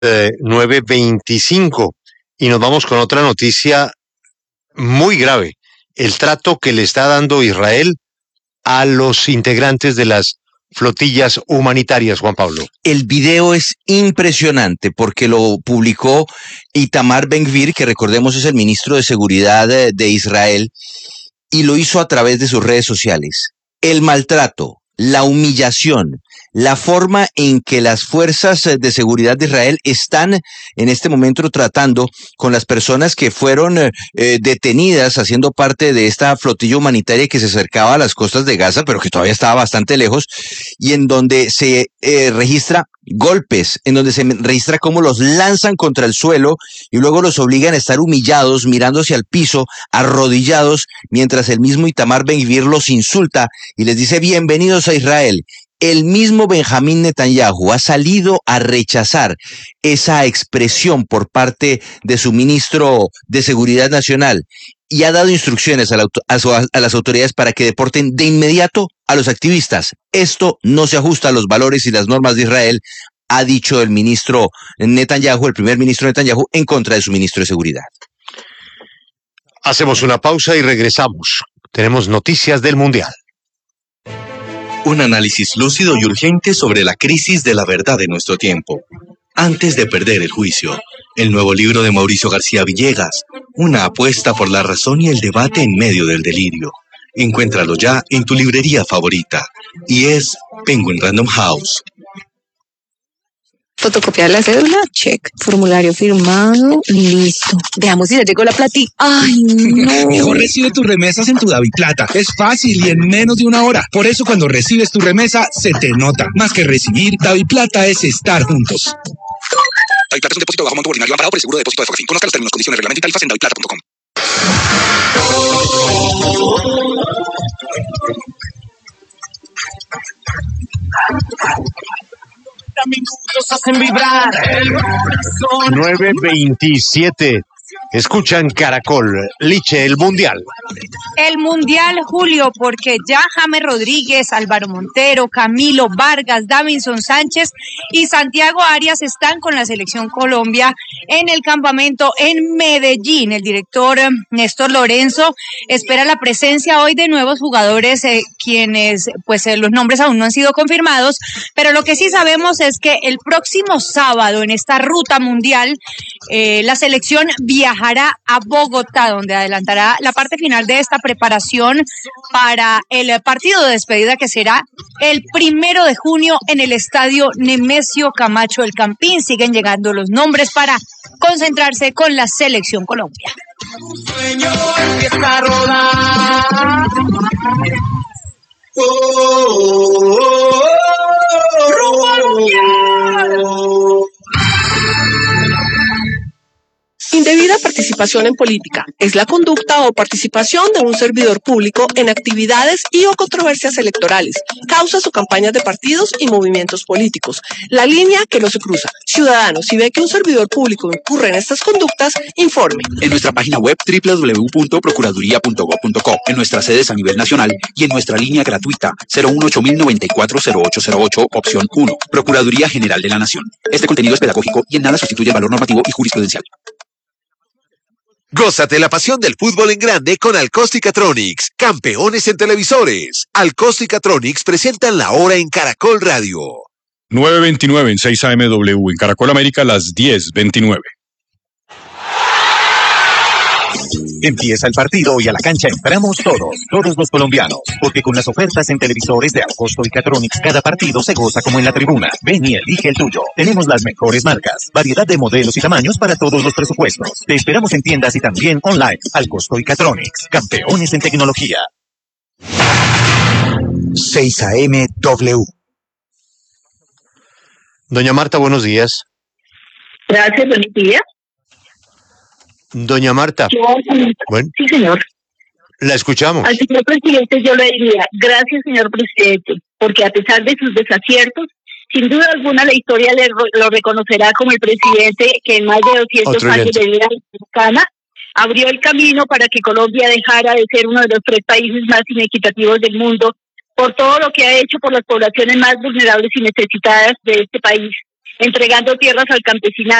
9:25 y nos vamos con otra noticia muy grave. El trato que le está dando Israel a los integrantes de las flotillas humanitarias, Juan Pablo. El video es impresionante porque lo publicó Itamar Ben-Gvir, que recordemos es el ministro de Seguridad de Israel, y lo hizo a través de sus redes sociales. El maltrato, la humillación, la forma en que las fuerzas de seguridad de Israel están en este momento tratando con las personas que fueron detenidas haciendo parte de esta flotilla humanitaria que se acercaba a las costas de Gaza, pero que todavía estaba bastante lejos, y en donde se registra golpes, en donde se registra cómo los lanzan contra el suelo y luego los obligan a estar humillados, mirando hacia el piso, arrodillados, mientras el mismo Itamar Ben-Gvir los insulta y les dice bienvenidos a Israel. El mismo Benjamín Netanyahu ha salido a rechazar esa expresión por parte de su ministro de Seguridad Nacional y ha dado instrucciones a las autoridades para que deporten de inmediato a los activistas. Esto no se ajusta a los valores y las normas de Israel, ha dicho el ministro Netanyahu, el primer ministro Netanyahu, en contra de su ministro de Seguridad. Hacemos una pausa y regresamos. Tenemos noticias del Mundial. Un análisis lúcido y urgente sobre la crisis de la verdad de nuestro tiempo. Antes de perder el juicio, el nuevo libro de Mauricio García Villegas, una apuesta por la razón y el debate en medio del delirio. Encuéntralo ya en tu librería favorita. Y es Penguin Random House. Fotocopiar la cédula, check. Formulario firmado, listo. Veamos si ya llegó la platí. ¡Ay, no! Mejor recibe tus remesas en tu DaviPlata. Es fácil y en menos de una hora. Por eso cuando recibes tu remesa, se te nota. Más que recibir, DaviPlata es estar juntos. DaviPlata es un depósito bajo monto ordinario amparado por el seguro de depósito de Fogafín. Conozca los términos, condiciones, reglamento y tarifas en daviplata.com. Minutos hacen vibrar el corazón. 9:27. Escuchan Caracol, Liche, el Mundial. El Mundial, Julio, porque ya James Rodríguez, Álvaro Montero, Camilo Vargas, Davinson Sánchez y Santiago Arias están con la Selección Colombia en el campamento en Medellín. El director Néstor Lorenzo espera la presencia hoy de nuevos jugadores, quienes, los nombres aún no han sido confirmados, pero lo que sí sabemos es que el próximo sábado en esta ruta mundial, la selección viajará a Bogotá, donde adelantará la parte final de esta preparación para el partido de despedida que será el 1 de junio en el estadio Nemesio Camacho El Campín. Siguen llegando los nombres para concentrarse con la Selección Colombia. Sueño empieza a rodar. Rumbo al Mundial. Indebida participación en política es la conducta o participación de un servidor público en actividades y o controversias electorales, causas o campañas de partidos y movimientos políticos. La línea que no se cruza. Ciudadanos, si ve que un servidor público incurre en estas conductas, informe. En nuestra página web www.procuraduría.gov.co, en nuestras sedes a nivel nacional y en nuestra línea gratuita 018-094-0808, opción 1. Procuraduría General de la Nación. Este contenido es pedagógico y en nada sustituye el valor normativo y jurisprudencial. Gózate la pasión del fútbol en grande con Alcosticatronics, campeones en televisores. Alcosticatronics presentan la hora en Caracol Radio. 9:29 en 6 AMW, en Caracol América, las 10:29. Empieza el partido y a la cancha entramos todos los colombianos, porque con las ofertas en televisores de Alcosticatronics cada partido se goza como en la tribuna. Ven y elige el tuyo. Tenemos las mejores marcas, variedad de modelos y tamaños para todos los presupuestos. Te esperamos en tiendas y también online. Alcosticatronics, campeones en tecnología. 6 AMW. Doña Marta, buenos días. Gracias, buenos días. Doña Marta. Bueno, sí, señor. La escuchamos. Al señor presidente yo le diría, gracias, señor presidente, porque a pesar de sus desaciertos, sin duda alguna la historia lo reconocerá como el presidente que en más de 200 años de vida republicana abrió el camino para que Colombia dejara de ser uno de los 3 países más inequitativos del mundo, por todo lo que ha hecho por las poblaciones más vulnerables y necesitadas de este país. entregando tierras al campesinado.